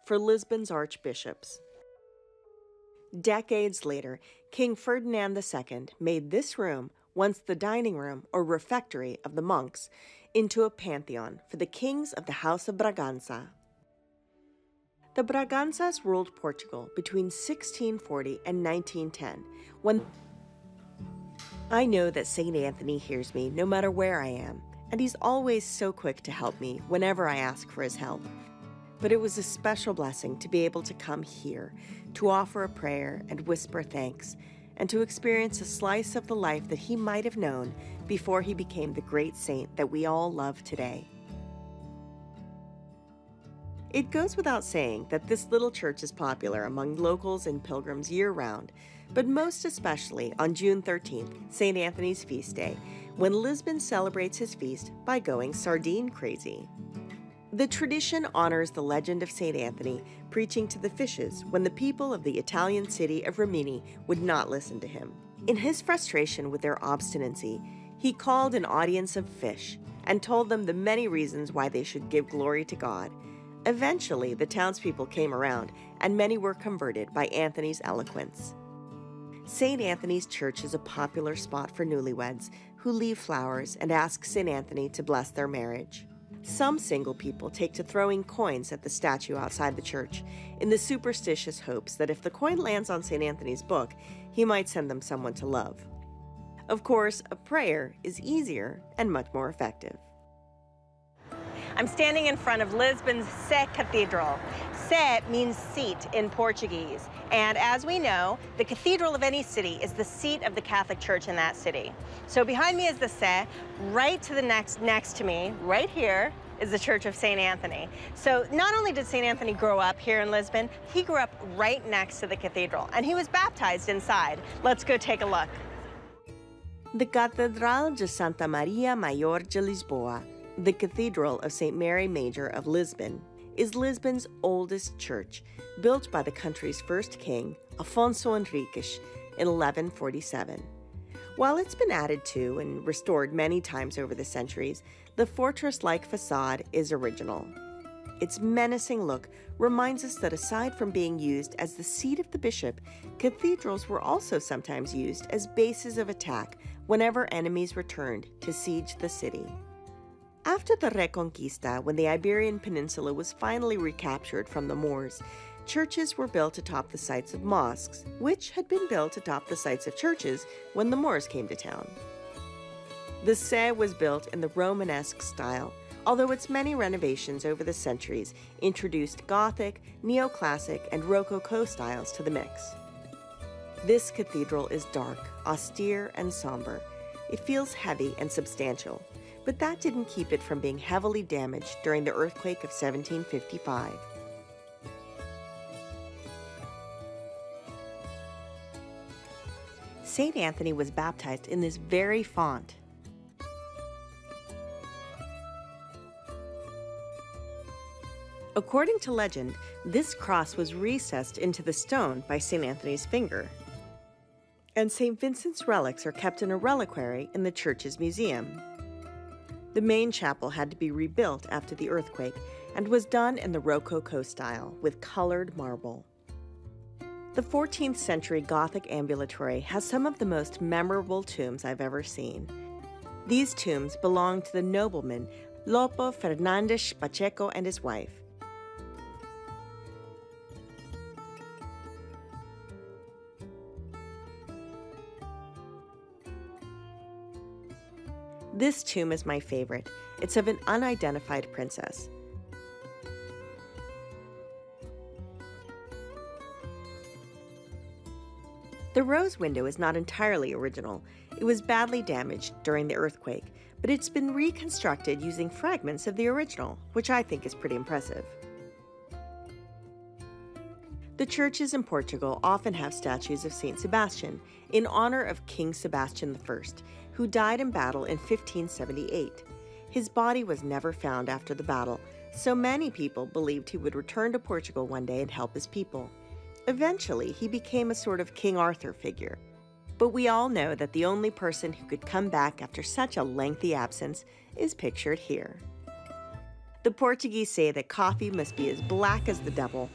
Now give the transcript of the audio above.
for Lisbon's archbishops. Decades later, King Ferdinand II made this room, once the dining room or refectory of the monks, into a pantheon for the kings of the House of Braganza. The Braganzas ruled Portugal between 1640 and 1910, when I know that St. Anthony hears me no matter where I am, and he's always so quick to help me whenever I ask for his help. But it was a special blessing to be able to come here, to offer a prayer and whisper thanks, and to experience a slice of the life that he might have known before he became the great saint that we all love today. It goes without saying that this little church is popular among locals and pilgrims year-round, but most especially on June 13th, St. Anthony's feast day, when Lisbon celebrates his feast by going sardine crazy. The tradition honors the legend of St. Anthony preaching to the fishes when the people of the Italian city of Rimini would not listen to him. In his frustration with their obstinacy, he called an audience of fish and told them the many reasons why they should give glory to God. Eventually, the townspeople came around, and many were converted by Anthony's eloquence. St. Anthony's Church is a popular spot for newlyweds who leave flowers and ask St. Anthony to bless their marriage. Some single people take to throwing coins at the statue outside the church in the superstitious hopes that if the coin lands on St. Anthony's book, he might send them someone to love. Of course, a prayer is easier and much more effective. I'm standing in front of Lisbon's Sé Cathedral. Sé means seat in Portuguese, and as we know, the cathedral of any city is the seat of the Catholic Church in that city. So behind me is the Sé. Right to the next to me, right here, is the Church of St. Anthony. So not only did St. Anthony grow up here in Lisbon, he grew up right next to the cathedral, and he was baptized inside. Let's go take a look. The Catedral de Santa Maria Maior de Lisboa, the Cathedral of St. Mary Major of Lisbon, is Lisbon's oldest church, built by the country's first king, Afonso Henriques, in 1147. While it's been added to and restored many times over the centuries, the fortress-like facade is original. Its menacing look reminds us that aside from being used as the seat of the bishop, cathedrals were also sometimes used as bases of attack whenever enemies returned to siege the city. After the Reconquista, when the Iberian Peninsula was finally recaptured from the Moors, churches were built atop the sites of mosques, which had been built atop the sites of churches when the Moors came to town. The Sé was built in the Romanesque style, although its many renovations over the centuries introduced Gothic, Neoclassic, and Rococo styles to the mix. This cathedral is dark, austere, and somber. It feels heavy and substantial, but that didn't keep it from being heavily damaged during the earthquake of 1755. St. Anthony was baptized in this very font. According to legend, this cross was recessed into the stone by St. Anthony's finger. And St. Vincent's relics are kept in a reliquary in the church's museum. The main chapel had to be rebuilt after the earthquake and was done in the Rococo style with colored marble. The 14th century Gothic ambulatory has some of the most memorable tombs I've ever seen. These tombs belong to the nobleman Lopo Fernandes Pacheco and his wife. This tomb is my favorite. It's of an unidentified princess. The rose window is not entirely original. It was badly damaged during the earthquake, but it's been reconstructed using fragments of the original, which I think is pretty impressive. The churches in Portugal often have statues of Saint Sebastian in honor of King Sebastian I, who died in battle in 1578. His body was never found after the battle, so many people believed he would return to Portugal one day and help his people. Eventually, he became a sort of King Arthur figure. But we all know that the only person who could come back after such a lengthy absence is pictured here. The Portuguese say that coffee must be as black as the devil